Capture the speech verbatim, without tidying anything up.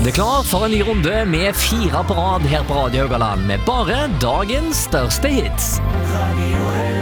Det er klart for en ny runde med fire på rad her på Radio Haugaland, med bare dagens største hits. Radio